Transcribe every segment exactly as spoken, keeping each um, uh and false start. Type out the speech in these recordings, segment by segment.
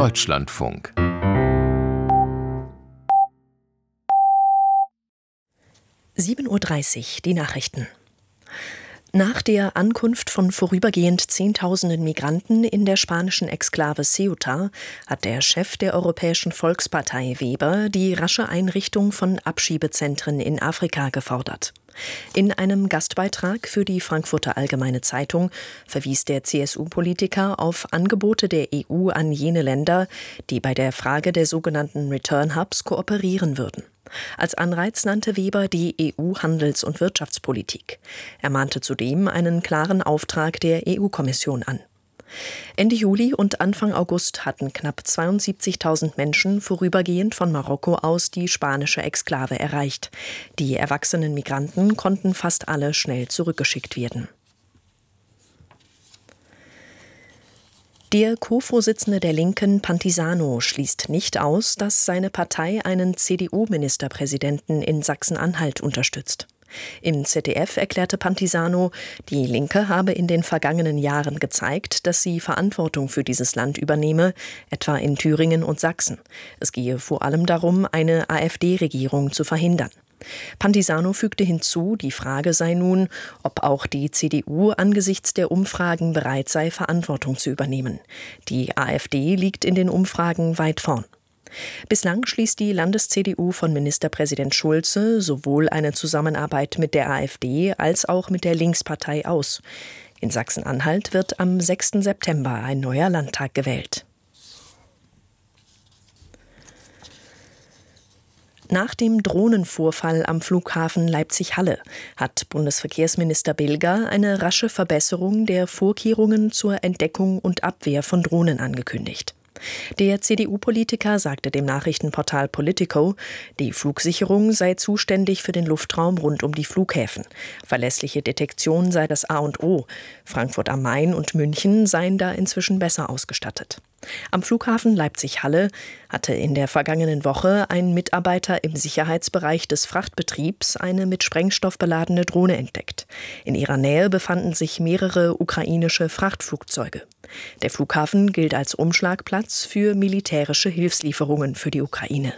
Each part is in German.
Deutschlandfunk. sieben Uhr dreißig, die Nachrichten. Nach der Ankunft von vorübergehend Zehntausenden Migranten in der spanischen Exklave Ceuta hat der Chef der Europäischen Volkspartei Weber die rasche Einrichtung von Abschiebezentren in Afrika gefordert. In einem Gastbeitrag für die Frankfurter Allgemeine Zeitung verwies der C S U-Politiker auf Angebote der E U an jene Länder, die bei der Frage der sogenannten Return Hubs kooperieren würden. Als Anreiz nannte Weber die E U-Handels- und Wirtschaftspolitik. Er mahnte zudem einen klaren Auftrag der E U-Kommission an. Ende Juli und Anfang August hatten knapp zweiundsiebzigtausend Menschen vorübergehend von Marokko aus die spanische Exklave erreicht. Die erwachsenen Migranten konnten fast alle schnell zurückgeschickt werden. Der Co-Vorsitzende der Linken, Pantisano, schließt nicht aus, dass seine Partei einen C D U-Ministerpräsidenten in Sachsen-Anhalt unterstützt. Im Z D F erklärte Pantisano, die Linke habe in den vergangenen Jahren gezeigt, dass sie Verantwortung für dieses Land übernehme, etwa in Thüringen und Sachsen. Es gehe vor allem darum, eine AfD-Regierung zu verhindern. Pantisano fügte hinzu, die Frage sei nun, ob auch die C D U angesichts der Umfragen bereit sei, Verantwortung zu übernehmen. Die AfD liegt in den Umfragen weit vorn. Bislang schließt die Landes-C D U von Ministerpräsident Schulze sowohl eine Zusammenarbeit mit der AfD als auch mit der Linkspartei aus. In Sachsen-Anhalt wird am sechsten September ein neuer Landtag gewählt. Nach dem Drohnenvorfall am Flughafen Leipzig-Halle hat Bundesverkehrsminister Bilger eine rasche Verbesserung der Vorkehrungen zur Entdeckung und Abwehr von Drohnen angekündigt. Der C D U-Politiker sagte dem Nachrichtenportal Politico, die Flugsicherung sei zuständig für den Luftraum rund um die Flughäfen. Verlässliche Detektion sei das A und O. Frankfurt am Main und München seien da inzwischen besser ausgestattet. Am Flughafen Leipzig-Halle hatte in der vergangenen Woche ein Mitarbeiter im Sicherheitsbereich des Frachtbetriebs eine mit Sprengstoff beladene Drohne entdeckt. In ihrer Nähe befanden sich mehrere ukrainische Frachtflugzeuge. Der Flughafen gilt als Umschlagplatz für militärische Hilfslieferungen für die Ukraine.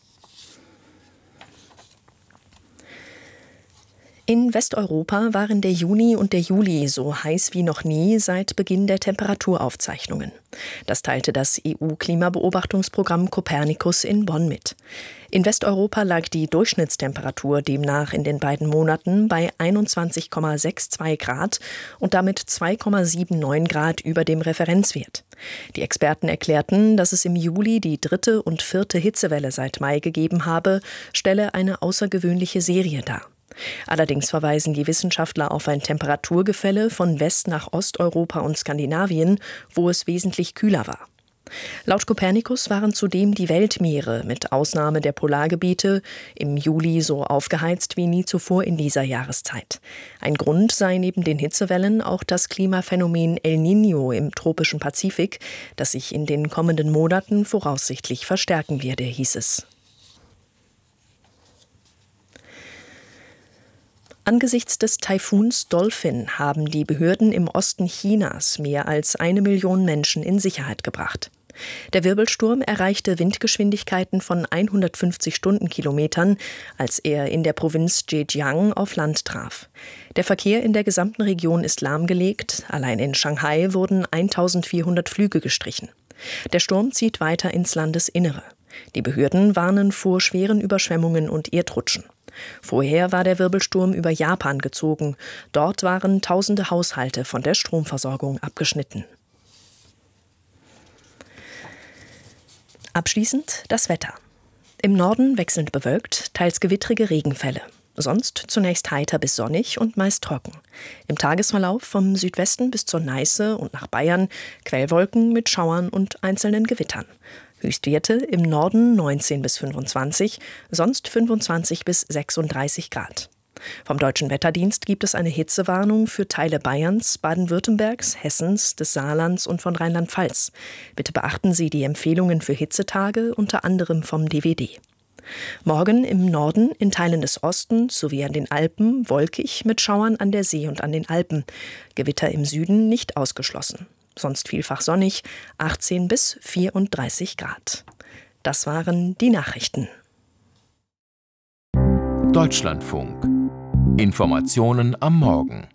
In Westeuropa waren der Juni und der Juli so heiß wie noch nie seit Beginn der Temperaturaufzeichnungen. Das teilte das E U-Klimabeobachtungsprogramm Copernicus in Bonn mit. In Westeuropa lag die Durchschnittstemperatur demnach in den beiden Monaten bei einundzwanzig Komma zweiundsechzig Grad und damit zwei Komma neunundsiebzig Grad über dem Referenzwert. Die Experten erklärten, dass es im Juli die dritte und vierte Hitzewelle seit Mai gegeben habe, stelle eine außergewöhnliche Serie dar. Allerdings verweisen die Wissenschaftler auf ein Temperaturgefälle von West- nach Osteuropa und Skandinavien, wo es wesentlich kühler war. Laut Copernicus waren zudem die Weltmeere mit Ausnahme der Polargebiete im Juli so aufgeheizt wie nie zuvor in dieser Jahreszeit. Ein Grund sei neben den Hitzewellen auch das Klimaphänomen El Niño im tropischen Pazifik, das sich in den kommenden Monaten voraussichtlich verstärken werde, hieß es. Angesichts des Taifuns Dolphin haben die Behörden im Osten Chinas mehr als eine Million Menschen in Sicherheit gebracht. Der Wirbelsturm erreichte Windgeschwindigkeiten von hundertfünfzig Stundenkilometern, als er in der Provinz Zhejiang auf Land traf. Der Verkehr in der gesamten Region ist lahmgelegt. Allein in Shanghai wurden eintausendvierhundert Flüge gestrichen. Der Sturm zieht weiter ins Landesinnere. Die Behörden warnen vor schweren Überschwemmungen und Erdrutschen. Vorher war der Wirbelsturm über Japan gezogen. Dort waren tausende Haushalte von der Stromversorgung abgeschnitten. Abschließend das Wetter. Im Norden wechselnd bewölkt, teils gewittrige Regenfälle. Sonst zunächst heiter bis sonnig und meist trocken. Im Tagesverlauf vom Südwesten bis zur Neiße und nach Bayern Quellwolken mit Schauern und einzelnen Gewittern. Höchstwerte im Norden neunzehn bis fünfundzwanzig, sonst fünfundzwanzig bis sechsunddreißig Grad. Vom Deutschen Wetterdienst gibt es eine Hitzewarnung für Teile Bayerns, Baden-Württembergs, Hessens, des Saarlands und von Rheinland-Pfalz. Bitte beachten Sie die Empfehlungen für Hitzetage, unter anderem vom D W D. Morgen im Norden, in Teilen des Ostens sowie an den Alpen wolkig mit Schauern an der See und an den Alpen. Gewitter im Süden nicht ausgeschlossen. sonst vielfach sonnig, achtzehn bis vierunddreißig Grad. Das waren die Nachrichten. Deutschlandfunk. Informationen am Morgen.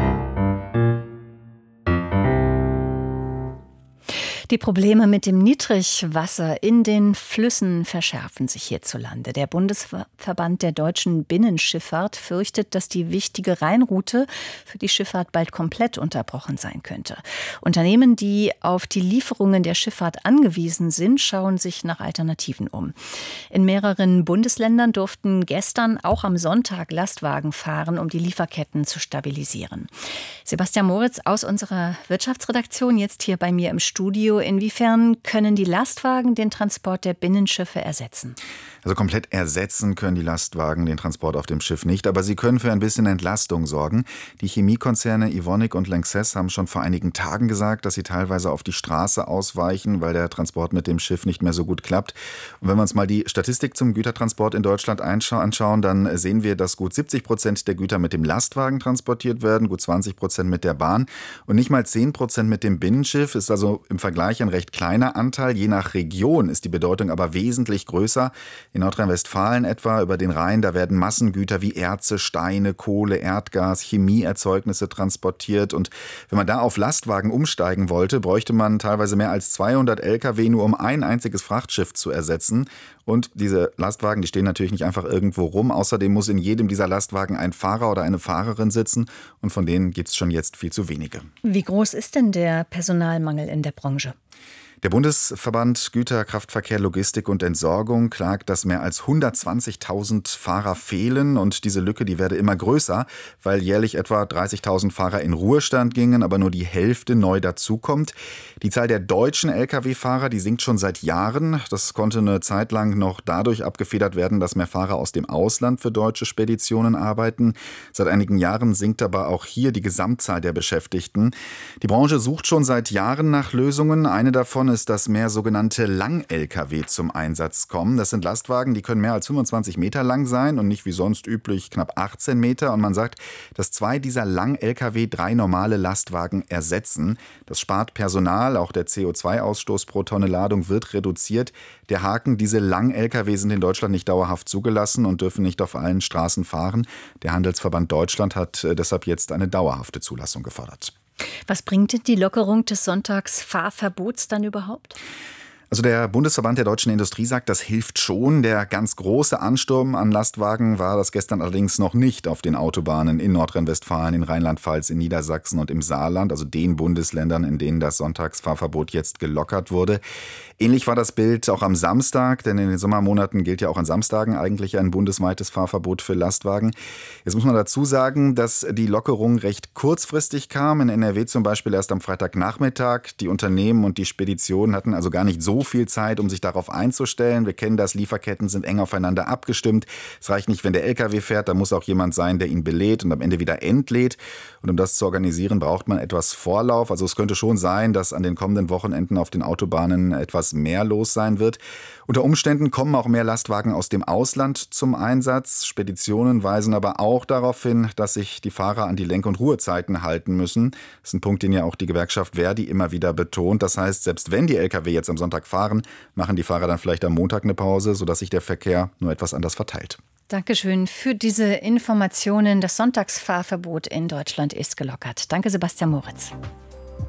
Die Probleme mit dem Niedrigwasser in den Flüssen verschärfen sich hierzulande. Der Bundesverband der deutschen Binnenschifffahrt fürchtet, dass die wichtige Rheinroute für die Schifffahrt bald komplett unterbrochen sein könnte. Unternehmen, die auf die Lieferungen der Schifffahrt angewiesen sind, schauen sich nach Alternativen um. In mehreren Bundesländern durften gestern auch am Sonntag Lastwagen fahren, um die Lieferketten zu stabilisieren. Sebastian Moritz aus unserer Wirtschaftsredaktion jetzt hier bei mir im Studio. Inwiefern können die Lastwagen den Transport der Binnenschiffe ersetzen? Also komplett ersetzen können die Lastwagen den Transport auf dem Schiff nicht, aber sie können für ein bisschen Entlastung sorgen. Die Chemiekonzerne Evonik und Lanxess haben schon vor einigen Tagen gesagt, dass sie teilweise auf die Straße ausweichen, weil der Transport mit dem Schiff nicht mehr so gut klappt. Und wenn wir uns mal die Statistik zum Gütertransport in Deutschland anschauen, dann sehen wir, dass gut siebzig Prozent der Güter mit dem Lastwagen transportiert werden, gut zwanzig Prozent mit der Bahn und nicht mal zehn Prozent mit dem Binnenschiff. Ist also im Vergleich ein recht kleiner Anteil. Je nach Region ist die Bedeutung aber wesentlich größer. In Nordrhein-Westfalen etwa über den Rhein, da werden Massengüter wie Erze, Steine, Kohle, Erdgas, Chemieerzeugnisse transportiert. Und wenn man da auf Lastwagen umsteigen wollte, bräuchte man teilweise mehr als zweihundert L K W nur, um ein einziges Frachtschiff zu ersetzen. Und diese Lastwagen, die stehen natürlich nicht einfach irgendwo rum. Außerdem muss in jedem dieser Lastwagen ein Fahrer oder eine Fahrerin sitzen. Und von denen gibt es schon jetzt viel zu wenige. Wie groß ist denn der Personalmangel in der Branche? Der Bundesverband Güter, Kraftverkehr, Logistik und Entsorgung klagt, dass mehr als hundertzwanzigtausend Fahrer fehlen und diese Lücke, die werde immer größer, weil jährlich etwa dreißigtausend Fahrer in Ruhestand gingen, aber nur die Hälfte neu dazukommt. Die Zahl der deutschen L K W-Fahrer, die sinkt schon seit Jahren. Das konnte eine Zeit lang noch dadurch abgefedert werden, dass mehr Fahrer aus dem Ausland für deutsche Speditionen arbeiten. Seit einigen Jahren sinkt aber auch hier die Gesamtzahl der Beschäftigten. Die Branche sucht schon seit Jahren nach Lösungen. Eine davon ist, dass mehr sogenannte Lang-L K W zum Einsatz kommen. Das sind Lastwagen, die können mehr als fünfundzwanzig Meter lang sein und nicht wie sonst üblich knapp achtzehn Meter. Und man sagt, dass zwei dieser Lang-L K W drei normale Lastwagen ersetzen. Das spart Personal, auch der C O zwei Ausstoß pro Tonne Ladung wird reduziert. Der Haken, diese Lang-L K W sind in Deutschland nicht dauerhaft zugelassen und dürfen nicht auf allen Straßen fahren. Der Handelsverband Deutschland hat deshalb jetzt eine dauerhafte Zulassung gefordert. Was bringt denn die Lockerung des Sonntagsfahrverbots dann überhaupt? Also der Bundesverband der deutschen Industrie sagt, das hilft schon. Der ganz große Ansturm an Lastwagen war das gestern allerdings noch nicht auf den Autobahnen in Nordrhein-Westfalen, in Rheinland-Pfalz, in Niedersachsen und im Saarland, also den Bundesländern, in denen das Sonntagsfahrverbot jetzt gelockert wurde. Ähnlich war das Bild auch am Samstag, denn in den Sommermonaten gilt ja auch an Samstagen eigentlich ein bundesweites Fahrverbot für Lastwagen. Jetzt muss man dazu sagen, dass die Lockerung recht kurzfristig kam. In N R W zum Beispiel erst am Freitagnachmittag. Die Unternehmen und die Speditionen hatten also gar nicht so viel Zeit, um sich darauf einzustellen. Wir kennen das, Lieferketten sind eng aufeinander abgestimmt. Es reicht nicht, wenn der L K W fährt, da muss auch jemand sein, der ihn belädt und am Ende wieder entlädt. Und um das zu organisieren, braucht man etwas Vorlauf. Also es könnte schon sein, dass an den kommenden Wochenenden auf den Autobahnen etwas mehr los sein wird. Unter Umständen kommen auch mehr Lastwagen aus dem Ausland zum Einsatz. Speditionen weisen aber auch darauf hin, dass sich die Fahrer an die Lenk- und Ruhezeiten halten müssen. Das ist ein Punkt, den ja auch die Gewerkschaft Verdi immer wieder betont. Das heißt, selbst wenn die L K W jetzt am Sonntag fahren, machen die Fahrer dann vielleicht am Montag eine Pause, sodass sich der Verkehr nur etwas anders verteilt. Dankeschön für diese Informationen. Das Sonntagsfahrverbot in Deutschland ist gelockert. Danke, Sebastian Moritz.